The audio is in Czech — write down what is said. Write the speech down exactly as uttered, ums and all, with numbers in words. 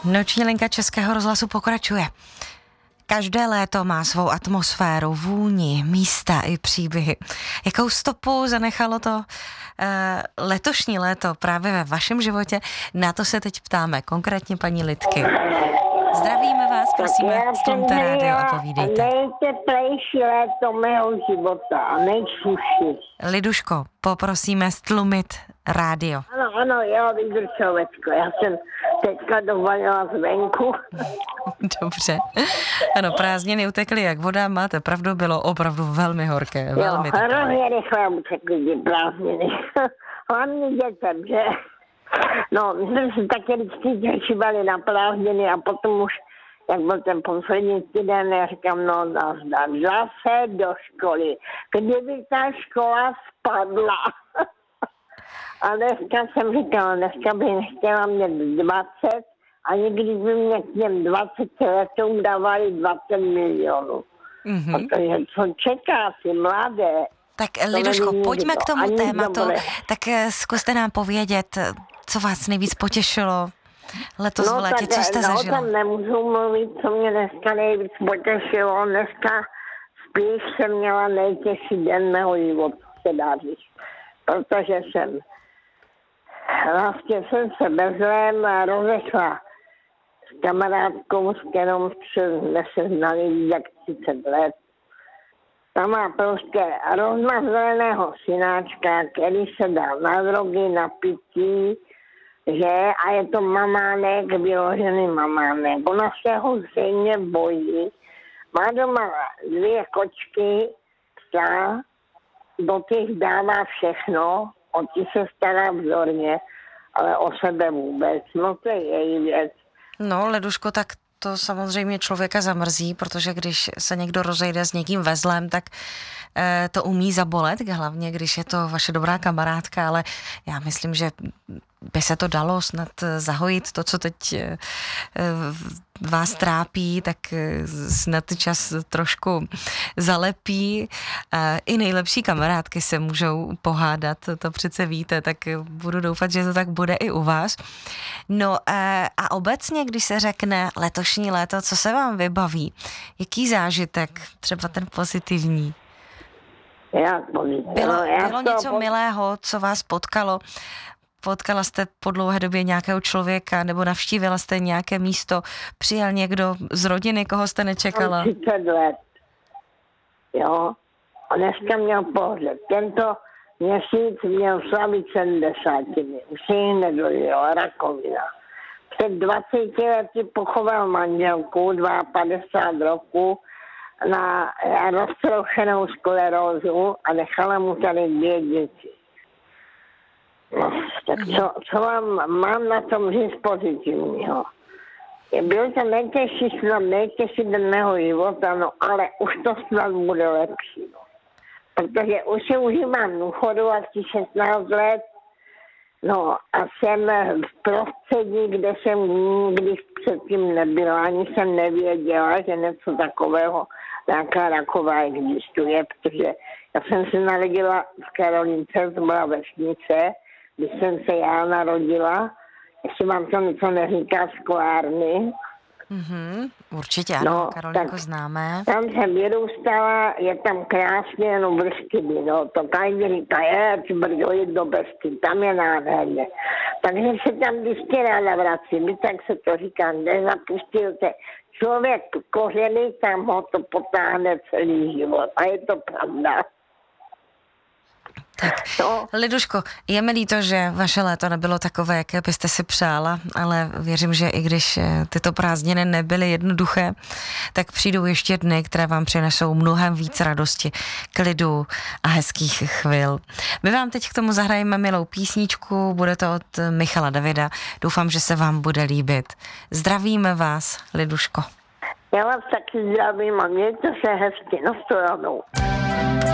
Noční linka Českého rozhlasu pokračuje. Každé léto má svou atmosféru, vůni, místa i příběhy. Jakou stopu zanechalo to uh, letošní léto právě ve vašem životě? Na to se teď ptáme, konkrétně paní Lidky. Zdravíme vás, prosíme, stlumte rádio a povídejte. Nejteplejší léto mého života a nejsuší. Liduško, poprosíme stlumit rádio. Ano, ano, jo, vydržovečko, já jsem teďka dovalila zvenku. Dobře. Ano, prázdniny utekly jak voda, máte pravdu, bylo opravdu velmi horké, velmi jo, teplé. hrozně rychle utekly ty prázdniny. Hlavně dětem, že? No, my jsme se taky vždycky těšívali na prázdniny a potom už, jak byl ten poslední týden, já říkám, no nazdar, zase do školy. Kdyby ta škola spadla. A dneska jsem říkala, dneska bych nechtěla mít dvacet, a někdy by mě k těm dvaceti letům dávali dvacet milionů. Mm-hmm. Protože co čeká si mladé? Tak Liduško, pojďme k tomu tématu. Dobré. Tak zkuste nám povědět, co vás nejvíc potěšilo letos no, v létě, co jste no, zažila? No, tam nemůžu mluvit, co mě dneska nejvíc potěšilo. Dneska spíš jsem měla nejtěžší den mého života, se dá říct. Protože jsem vlastně jsem se bezlém rozešla s kamarádkou, s kterou jsme se znali víc jak třicet let. Ta má prostě rozmazleného synáčka, který se dal na drogy, na pití, že? A je to mamánek, vyložený mamánek. Ona se ho zřejmě bojí. Má doma dvě kočky, psa, do těch dává všechno, o ty se stará vzorně, ale o sebe vůbec. No to je její věc. No, Leduško, tak to samozřejmě člověka zamrzí, protože když se někdo rozejde s někým ve zlém, tak e, to umí zabolet, hlavně když je to vaše dobrá kamarádka, ale já myslím, že by se to dalo snad zahojit, to, co teď e, vás trápí, tak snad čas trošku zalepí. E, I nejlepší kamarádky se můžou pohádat, to přece víte, tak budu doufat, že to tak bude i u vás. No e, a obecně, když se řekne letošní léto, co se vám vybaví? Jaký zážitek, třeba ten pozitivní? Já bylo no, já bylo něco po... milého, co vás potkalo? Potkala jste po dlouhé době nějakého člověka nebo navštívila jste nějaké místo? Přijel někdo z rodiny, koho jste nečekala? třicet let. Jo. A dneska měl pohřeb. Tento měsíc měl slavit sedmdesátiny. Už si jich nedožil, rakovina. Před dvaceti lety pochoval manželku, padesát dva roku, na roztroušenou sklerózu a nechala mu tady dvě děti. No, tak co, co vám mám na tom říct pozitivního? Byl to nejtěžší, snad nejtěžší den mého života, no ale už to snad bude lepší. No. Protože už si užívám důchodu asi šestnáct let, no a jsem v prostředí, kde jsem nikdy předtím nebyla, ani jsem nevěděla, že něco takového, nějaká raková existuje, protože já jsem se narodila v Karolince, to byla vesnice, když jsem se já narodila, jestli vám to něco neříká, Sklárny. Mm-hmm, určitě, ano, no, Karolinku známe. Tam jsem vyrůstala, je tam krásně, jenom Beskydy, no, to každý říká, je, či brzo jít do Beskydy, tam je nádherně. Takže se tam vždycky ráda vracím, tak se to říká, kde zapustíte člověk kořeny, tam ho to potáhne celý život. A je to pravda. Tak, no. Liduško, je mi líto, že vaše léto nebylo takové, jaké byste si přála, ale věřím, že i když tyto prázdniny nebyly jednoduché, tak přijdou ještě dny, které vám přinesou mnohem víc radosti, klidu a hezkých chvil. My vám teď k tomu zahrajeme milou písničku, bude to od Michala Davida. Doufám, že se vám bude líbit. Zdravíme vás, Liduško. Já vás taky zdravím a mějte se hezky, na shledanou.